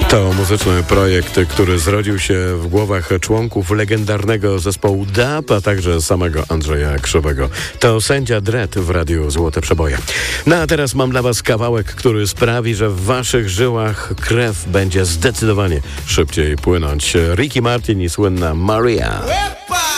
To muzyczny projekt, który zrodził się w głowach członków legendarnego zespołu DAB, a także samego Andrzeja Krzywego. To Sędzia Dread w Radiu Złote Przeboje. No a teraz mam dla was kawałek, który sprawi, że w waszych żyłach krew będzie zdecydowanie szybciej płynąć. Ricky Martin i słynna Maria.